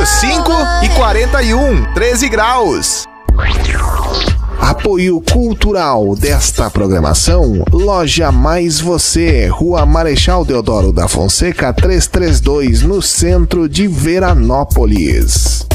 5:41, 13 graus. Apoio cultural desta programação, Loja Mais Você, Rua Marechal Deodoro da Fonseca 332, no centro de Veranópolis.